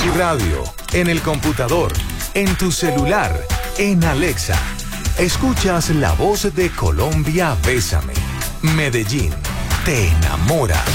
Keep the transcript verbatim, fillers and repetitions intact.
tu radio, en el computador, en tu celular, en Alexa. Escuchas la voz de Colombia Bésame. Medellín te enamora.